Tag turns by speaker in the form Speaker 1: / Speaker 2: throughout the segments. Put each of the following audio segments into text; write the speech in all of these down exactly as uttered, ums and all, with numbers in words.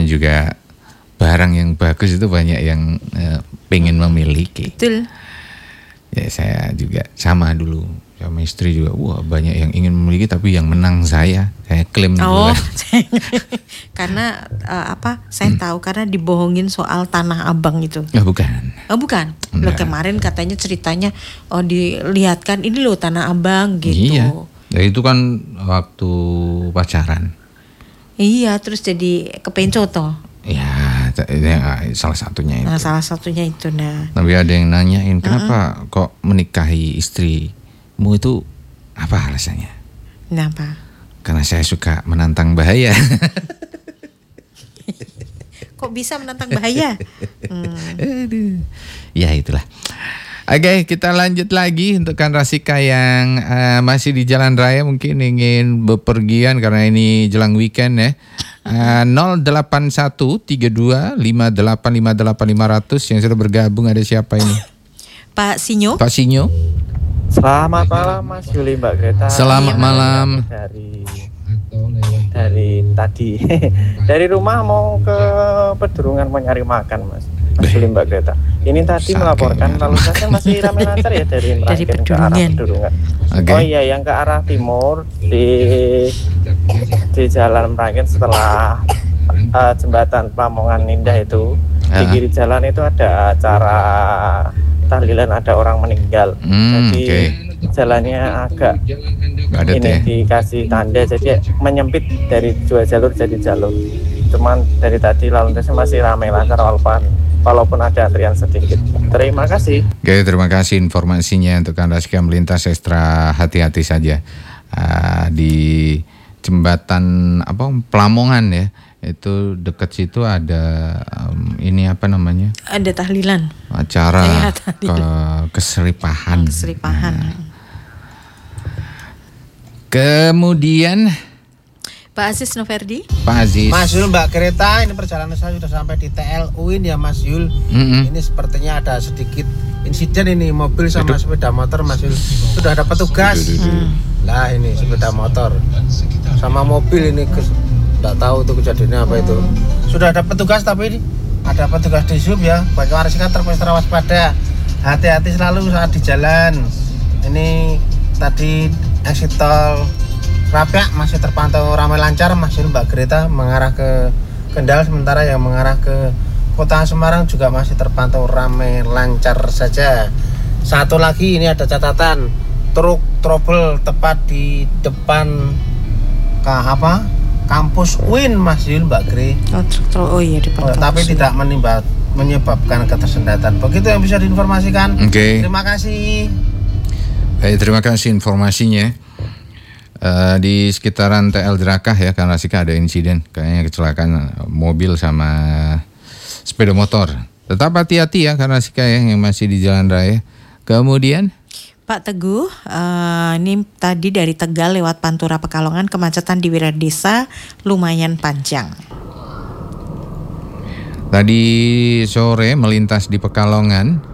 Speaker 1: namanya juga barang yang bagus itu banyak yang uh, pengen memiliki.
Speaker 2: Betul.
Speaker 1: Ya saya juga sama dulu sama istri juga. Wah banyak yang ingin memiliki tapi yang menang saya. Saya klaim
Speaker 2: Oh,
Speaker 1: dulu.
Speaker 2: karena uh, apa? Saya hmm. tahu karena dibohongin soal Tanah Abang itu.
Speaker 1: Oh, bukan.
Speaker 2: Oh bukan. Loh kemarin katanya ceritanya oh dilihatkan ini loh Tanah Abang gitu.
Speaker 1: Iya. Ya, itu kan waktu pacaran.
Speaker 2: Iya, terus jadi kepencoto.
Speaker 1: Ya, ya, salah satunya itu.
Speaker 2: Nah, salah satunya itu nah.
Speaker 1: Tapi ada yang nanyain kenapa uh-uh. kok menikahi istrimu itu apa alasannya?
Speaker 2: Kenapa?
Speaker 1: Karena saya suka menantang bahaya.
Speaker 2: Kok bisa menantang bahaya?
Speaker 1: Hmm. Ya itulah. Oke, kita lanjut lagi untuk Kang Rasika yang uh, masih di jalan raya mungkin ingin bepergian karena ini jelang weekend ya. Uh, nol delapan satu tiga dua lima delapan lima delapan lima nol nol yang sudah bergabung, ada siapa ini?
Speaker 2: Pak Sinyo.
Speaker 1: Pak Sinyo.
Speaker 3: Selamat malam Mas Yuli, Mbak Greta.
Speaker 1: Selamat
Speaker 3: ya,
Speaker 1: malam.
Speaker 3: Dari dari tadi dari rumah mau ke Pedurungan mau nyari makan Mas. Mas Yuli, Mbak Greta. Ini tadi Saking melaporkan lalu lintasnya masih ramai lancar ya dari Merapen ke arah Pedurungan. Okay. Oh iya, yang ke arah timur di di Jalan Merapen setelah uh, jembatan Pamongan Indah itu uh. di kiri jalan itu ada acara tahlilan, ada orang meninggal. Hmm, jadi okay. jalannya agak Badet, ini ya? Dikasih tanda jadi menyempit dari dua jalur jadi jalur. Cuman dari tadi lalu lintasnya masih ramai lancar walaupun walaupun ada antrian sedikit. Terima kasih.
Speaker 1: Oke, terima kasih informasinya untuk Anda sekalian melintas ekstra hati-hati saja uh, di jembatan apa Pelamongan ya. Itu dekat situ ada um, ini apa namanya? Ada
Speaker 2: tahlilan.
Speaker 1: Acara eh, ke, keseripahan.
Speaker 2: Oh, keseripahan. Nah.
Speaker 1: Kemudian
Speaker 2: Pak Aziz Noverdi.
Speaker 1: Pak Aziz.
Speaker 4: Mas Yul, Mbak Greta, ini perjalanan saya sudah sampai di T L U I ya Mas Yul. Mm-hmm. Ini sepertinya ada sedikit insiden ini, mobil sama Aduh. sepeda motor Mas Yul. Sudah ada petugas. Hmm. Lah ini sepeda motor sama mobil ini ke, nggak tahu itu kejadiannya apa itu. Sudah ada petugas tapi ini ada petugas di sub ya. Bagi warga sekitar terus waspada. Hati-hati selalu saat di jalan. Ini tadi exit tol Rapiak masih terpantau ramai lancar, masih Mbak Greta mengarah ke Kendal, sementara yang mengarah ke Kota Semarang juga masih terpantau ramai lancar saja. Satu lagi ini ada catatan, truk trouble tepat di depan ke apa? Kampus U I N Mas Yul, Mbak Gre.
Speaker 2: Oh, truk oh iya depan.
Speaker 4: Oh, tapi tidak menimba, menyebabkan ketersendatan. Begitu yang bisa diinformasikan.
Speaker 1: Oke. Okay.
Speaker 4: Terima kasih.
Speaker 1: Baik, terima kasih informasinya. Uh, di sekitaran T L Drakah ya, karena sih ada insiden kayaknya kecelakaan mobil sama sepeda motor. Tetap hati-hati ya karena sih ya, yang masih di jalan raya. Kemudian
Speaker 2: Pak Teguh, uh, ini tadi dari Tegal lewat Pantura Pekalongan, kemacetan di Wiradesa lumayan panjang.
Speaker 1: Tadi sore melintas di Pekalongan,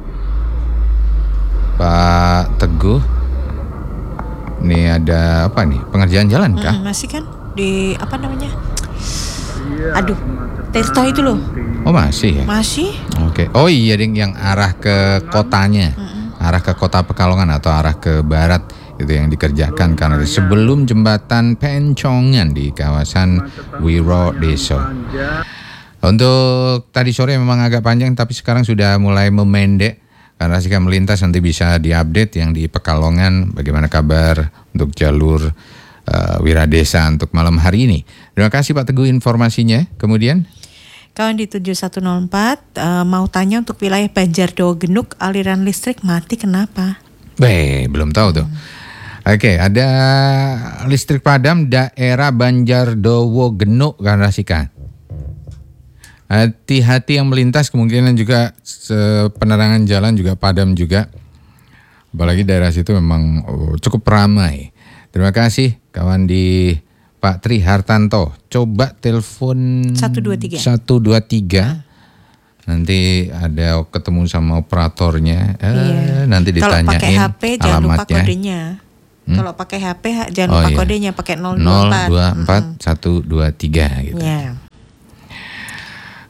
Speaker 1: Pak Teguh. Ini ada apa nih? Pengerjaan jalan kah?
Speaker 2: Hmm, masih kan di apa namanya? Aduh, Tirto itu loh.
Speaker 1: Oh masih ya?
Speaker 2: Masih.
Speaker 1: Oke. Okay. Oh iya ding, yang arah ke kotanya, mm-hmm. arah ke kota Pekalongan atau arah ke barat itu yang dikerjakan karena sebelum jembatan Pencongan di kawasan Wiradesa. Untuk tadi sore memang agak panjang tapi sekarang sudah mulai memendek. Karena jika melintas nanti bisa diupdate yang di Pekalongan bagaimana kabar untuk jalur uh, Wiradesa untuk malam hari ini. Terima kasih Pak Teguh informasinya. Kemudian
Speaker 2: kawan di tujuh satu nol empat uh, mau tanya untuk wilayah Banjardowo Genuk aliran listrik mati kenapa?
Speaker 1: Beh, belum tahu tuh. Hmm. Oke, ada listrik padam daerah Banjardowo Genuk kan Rasika. Hati-hati yang melintas, kemungkinan juga penerangan jalan juga padam juga. Apalagi daerah situ memang oh, cukup ramai. Terima kasih kawan di Pak Tri Hartanto. Coba telepon
Speaker 2: satu dua tiga.
Speaker 1: satu dua tiga. Nanti ada ketemu sama operatornya. Eh, iya. Nanti ditanyain alamatnya.
Speaker 2: Kalau pakai H P jangan lupa kodenya. Hmm? Kalau pakai H P jangan lupa oh, iya. kodenya, pakai nol dua empat.
Speaker 1: nol dua empat satu dua tiga gitu.
Speaker 2: Yeah.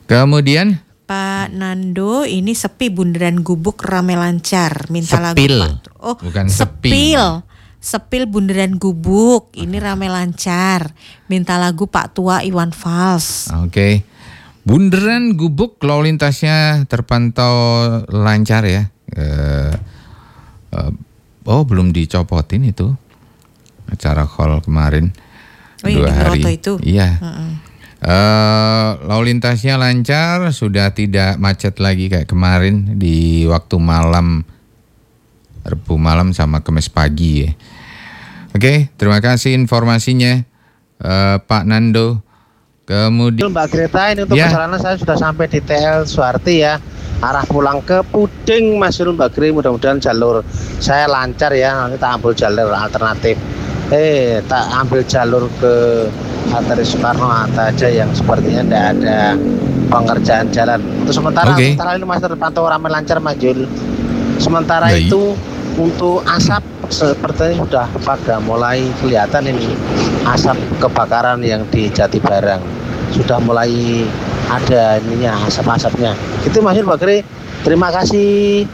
Speaker 1: Kemudian
Speaker 2: Pak Nando, ini sepi bundaran Gubuk rame lancar. Minta
Speaker 1: Sepil.
Speaker 2: lagu Pak. Oh,
Speaker 1: Bukan
Speaker 2: sepil.
Speaker 1: sepi.
Speaker 2: Sepil bundaran Gubuk, ini rame lancar. Minta lagu Pak Tua Iwan Fals.
Speaker 1: Oke. Bundaran Gubuk lalu lintasnya terpantau lancar ya. Eh, eh, oh, belum dicopotin itu acara call kemarin.
Speaker 2: Oh, yang
Speaker 1: dua
Speaker 2: di
Speaker 1: hari.
Speaker 2: Broto itu.
Speaker 1: Iya.
Speaker 2: Mm-mm.
Speaker 1: Eh, lalu lintasnya lancar, sudah tidak macet lagi kayak kemarin di waktu malam, Rabu malam sama Kamis pagi ya. Oke, terima kasih informasinya eh, Pak Nando. Kemudian
Speaker 4: Mbak Greta, ini untuk
Speaker 1: Ya.
Speaker 4: perjalanan saya sudah sampai di T L Suwarti ya, arah pulang ke Puding Mas Yul, Mbak Gri. Mudah-mudahan jalur saya lancar ya, nanti tak ambil jalur alternatif. Eh, tak ambil jalur ke Hatta Soekarno Hatta aja yang sepertinya tidak ada pengerjaan jalan. Untuk sementara,
Speaker 1: Oke.
Speaker 4: sementara ini masih terpantau ramai lancar Mas Yul. Sementara
Speaker 1: Baik.
Speaker 4: itu untuk asap sepertinya sudah pada mulai kelihatan ini asap kebakaran yang di Jati Barang. Sudah mulai ada ininya asap-asapnya. Gitu Mas Yul, Mbak Gri. Terima kasih.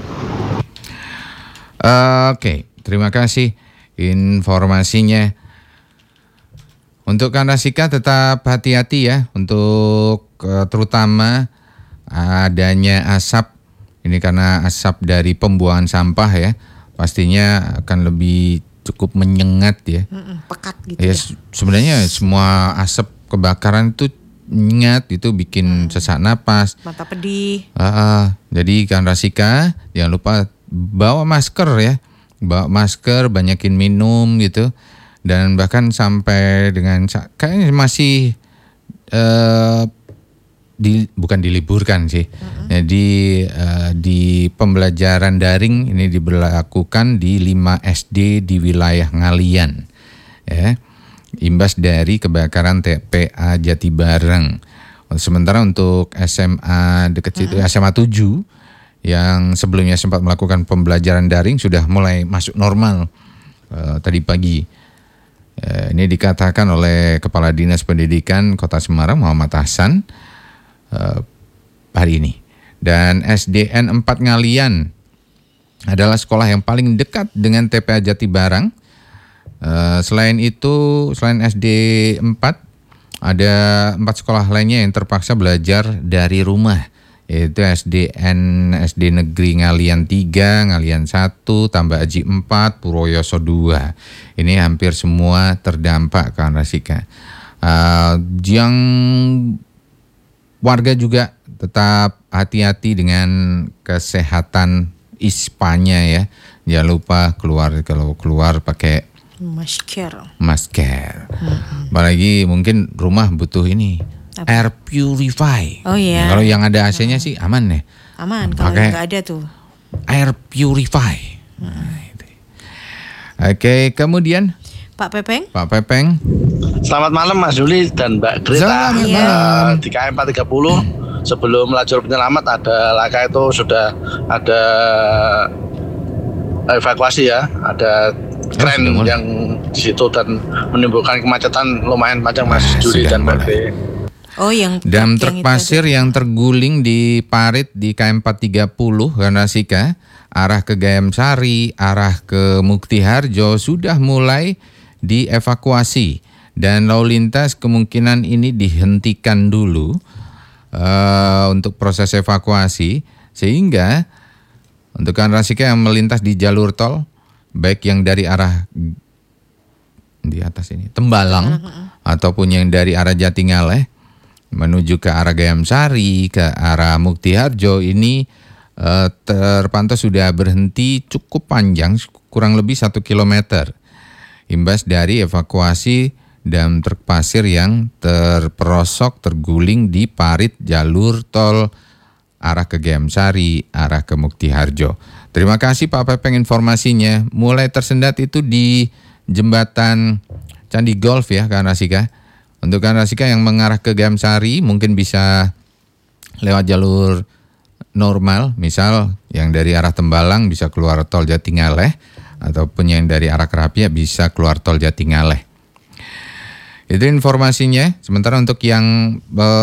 Speaker 1: eh, oke, terima kasih informasinya. Untuk Kanasika tetap hati-hati ya, untuk eh, terutama adanya asap. Ini karena asap dari pembuangan sampah ya, pastinya akan lebih cukup menyengat ya.
Speaker 2: Mm-mm, pekat gitu
Speaker 1: Ya
Speaker 2: ya.
Speaker 1: se- sebenarnya semua asap kebakaran itu nyengat, itu bikin sesak napas.
Speaker 2: Mata pedih.
Speaker 1: Ah, ah. Jadi Kanasika jangan lupa bawa masker ya, bawa masker, banyakin minum gitu, dan bahkan sampai dengan sa- kayaknya masih eh, di bukan diliburkan sih. Jadi eh, di pembelajaran daring ini diberlakukan di lima S D di wilayah Ngalian. Ya. Imbas dari kebakaran T P A Jati Barang. Sementara untuk S M A dekat situ, S M A tujuh yang sebelumnya sempat melakukan pembelajaran daring sudah mulai masuk normal eh, tadi pagi. Eh, ini dikatakan oleh Kepala Dinas Pendidikan Kota Semarang Muhammad Hasan eh, hari ini. Dan S D N empat Ngalian adalah sekolah yang paling dekat dengan T P A Jati Barang. Eh, selain itu, selain S D empat, ada empat sekolah lainnya yang terpaksa belajar dari rumah, yaitu S D N S D Negeri Ngalian tiga, Ngalian satu, Tambak Aji empat, Purwoyoso dua. Ini hampir semua terdampak kan Rasika. Uh, yang warga juga tetap hati-hati dengan kesehatan ispanya ya. Jangan lupa keluar, kalau keluar pakai
Speaker 2: Masker.
Speaker 1: masker. Apalagi mungkin rumah butuh ini
Speaker 2: Apa?
Speaker 1: air purify.
Speaker 2: Oh iya.
Speaker 1: Kalau yang ada A C-nya sih aman ya.
Speaker 2: Aman, kalau
Speaker 1: Pakai-
Speaker 2: nggak ada tuh.
Speaker 1: Air purify. Nah, itu. Oke, kemudian
Speaker 2: Pak Pepeng?
Speaker 1: Pak Pepeng.
Speaker 5: Selamat malam Mas Juli dan Mbak Greta.
Speaker 1: Selamat
Speaker 2: Iya.
Speaker 1: malam.
Speaker 5: Eh, Di K M empat tiga puluh sebelum lajur penyelamat ada laka itu sudah ada evakuasi ya, ada kren
Speaker 1: sudah mulai.
Speaker 5: yang di situ dan menimbulkan kemacetan lumayan panjang Mas
Speaker 1: Ah,
Speaker 5: Juli
Speaker 1: sudah
Speaker 5: dan Mbak
Speaker 1: mulai.
Speaker 5: Greta.
Speaker 2: Oh, yang
Speaker 1: Dam
Speaker 2: yang
Speaker 1: truk
Speaker 2: itu
Speaker 1: pasir
Speaker 2: ada.
Speaker 1: yang terguling di parit di K M empat tiga puluh Ganasika, arah ke Gayam Sari, arah ke Mukti Harjo sudah mulai dievakuasi dan lalu lintas kemungkinan ini dihentikan dulu eh, untuk proses evakuasi, sehingga untuk Ganasika yang melintas di jalur tol baik yang dari arah di atas ini Tembalang ataupun yang dari arah Jatingaleh menuju ke arah Gayam Sari, ke arah Mukti Harjo ini eh, terpantau sudah berhenti cukup panjang, kurang lebih satu kilometer. Imbas dari evakuasi dam truk pasir yang terperosok terguling di parit jalur tol arah ke Gayam Sari, arah ke Mukti Harjo. Terima kasih Pak Pepeng informasinya. Mulai tersendat itu di jembatan Candi Golf ya Kanasika. Untuk Kanasika yang mengarah ke Gayam Sari mungkin bisa lewat jalur normal, misal yang dari arah Tembalang bisa keluar tol Jatingaleh, ataupun yang dari arah Kerapia bisa keluar tol Jatingaleh. Itu informasinya. Sementara untuk yang